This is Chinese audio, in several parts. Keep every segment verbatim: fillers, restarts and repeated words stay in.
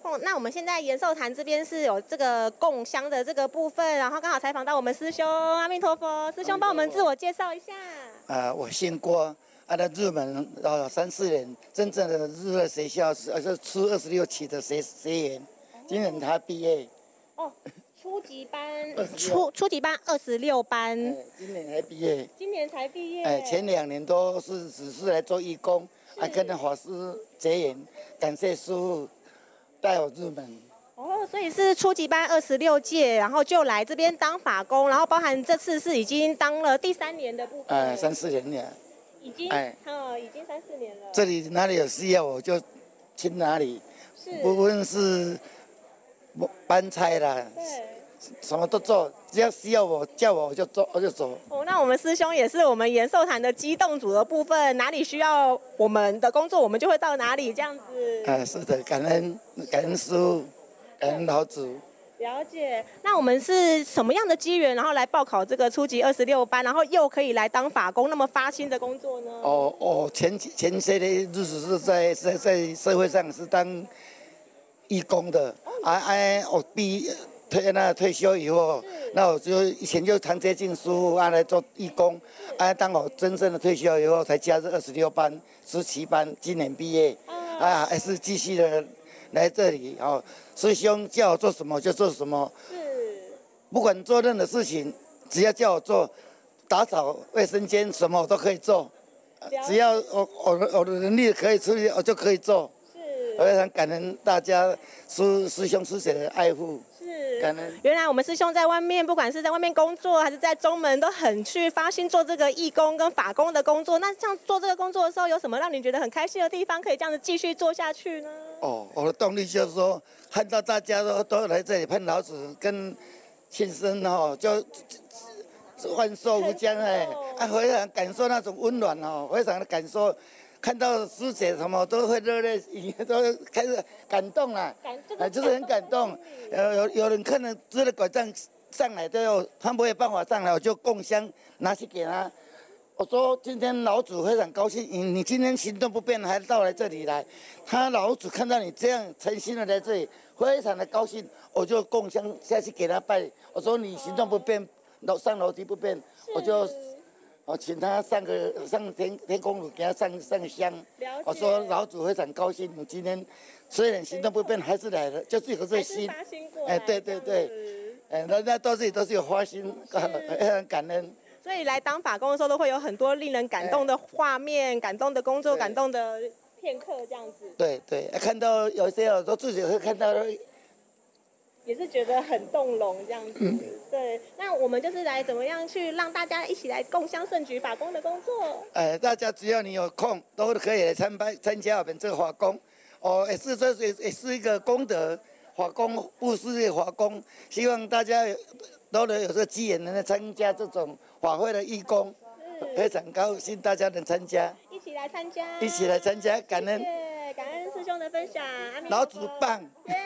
空。那我们现在延寿坛这边是有这个供香的这个部分，然后刚好采访到我们师兄，阿弥陀佛，师兄帮我们自我介绍一下。 啊，我姓郭，啊，那入门呃三四年，真正的入了学校是呃是初二十六期的学学员，今年才毕业。哦。 初级班，初初级班二十六班、 哎，今年才毕业。 今年才毕业。 哎，前两年都是只是来做义工，还、啊、跟着法师结缘，感谢师父带我入门。 哦，所以是初级班二十六届，然后就来这边当法工，然后包含这次是已经当了第三年的部分。 哎，三四年了。 已经，哎，哦，已经三四年了。 这里哪里有需要我就去哪里，是不论是搬差啦。对。什么都做，只要需要我叫我我就做我就走。 哦，那我们师兄也是我们延寿坛的机动组的部分，哪里需要我们的工作，我们就会到哪里这样子。 啊，是的，感恩感恩师父，感恩老祖。 了解。那我们是什么样的机缘，然后来报考这个初级二十六班，然后又可以来当法工，那么发心的工作呢？ 哦哦，前前些的日子是在在在社会上是当义工的，哦、啊啊，我毕。退那退休以后，那我就以前就常接近师父啊来做义工，啊当我真正的退休以后才加入二十六班、十七班，今年毕业，啊还是继续的来这里哦。师兄叫我做什么就做什么，不管做任何事情，只要叫我做，打扫卫生间什么我都可以做，只要我我我的能力可以出去，我就可以做。我非常感恩大家师师兄师姐的爱护。 原来我们师兄在外面，不管是在外面工作，还是在中门，都很去发心做这个义工跟法工的工作。那像做这个工作的时候，有什么让你觉得很开心的地方，可以这样子继续做下去呢？ 哦，我的动力就是说，看到大家都都来这里喷老子跟庆生哦，就万寿无疆哎，啊，非常感受那种温暖哦，非常的感受。看到师姐什么都会热泪盈眶，都开始感动了，啊，就是很感动。有有有人看了支了拐杖上来都有，他没有办法上来，我就供香拿去给他。我说今天老祖非常高兴，你你今天行动不便还到来这里来，他老祖看到你这样诚心的来这里，非常的高兴，我就供香下去给他拜。我说你行动不便，楼上楼梯不便，我就。我请他上个上天天公炉给他上上香，我说老祖非常高兴，你今天虽然行动不便还是来了，就是有这心，哎，对对对，哎，那那都是都是有花心，非常感恩。 所以来当法工的时候，都会有很多令人感动的画面、感动的工作、感动的片刻这样子。 对对，看到有些有时候自己会看到。 也是觉得很动容这样子，嗯、对。那我们就是来怎么样去让大家一起来共襄盛举法工的工作？ 哎，大家只要你有空，都可以来参拜参加我们这个法工，哦，也是这也也是一个功德，法工布施的法工，希望大家都能有这个机缘能来参加这种法会的义工，非常高兴大家能参加， 一起来参加， 一起来参加，感恩， 谢谢感恩师兄的分享， 老祖棒。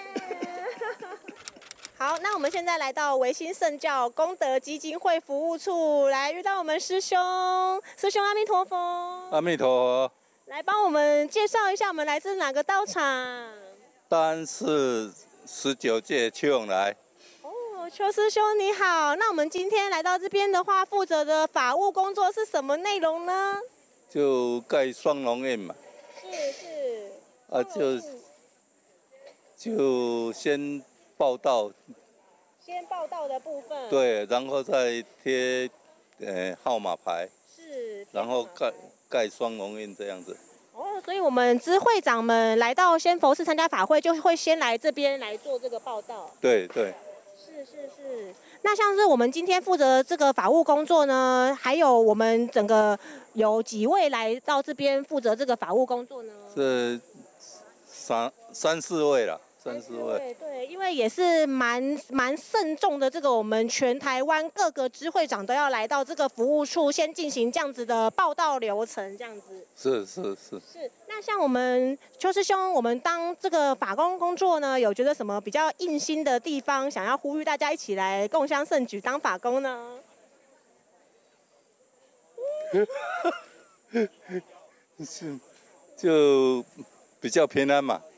好，那我们现在来到维新圣教功德基金会服务处，来遇到我们师兄，师兄阿弥陀佛， 阿弥陀佛， 来帮我们介绍一下，我们来自哪个道场？ 当然是十九届邱永来。 哦，邱师兄你好，那我们今天来到这边的话，负责的法务工作是什么内容呢？ 就盖双龙院嘛。 是是。 啊，就就先。报道， 先报道的部分， 对，然后再贴，呃，号码牌， 是， 然后盖盖双龙印这样子。 哦，所以我们知会长们来到仙佛寺参加法会，就会先来这边来做这个报道。 对对。 是是是。那像是我们今天负责这个法务工作呢，还有我们整个有几位来到这边负责这个法务工作呢？ 是三三四位了。三四位， 对对，因为也是蛮蛮慎重的，这个我们全台湾各个支会长都要来到这个服务处，先进行这样子的报到流程，这样子。 是是是。 是，那像我们邱师兄，我们当这个法工工作呢，有觉得什么比较硬心的地方，想要呼吁大家一起来共襄盛举当法工呢？ 是，就比较平安嘛。